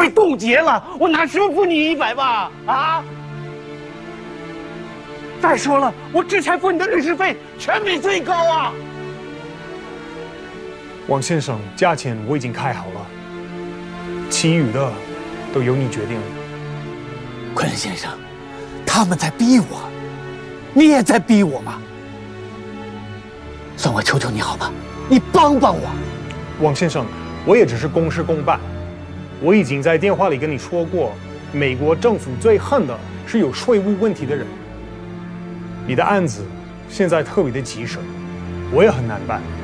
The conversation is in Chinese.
快冻结了，我拿什么付你100吧？啊！再说了，我之前付你的律师费全比最高啊！ 王先生，价钱我已经开好了，其余的都由你决定了。 昆仑先生，他们在逼我，你也在逼我吗？算我求求你好吧，你帮帮我。 王先生，我也只是公事公办。我已经在电话里跟你说过，美国政府最恨的是有税务问题的人。你的案子现在特别的棘手，我也很难办。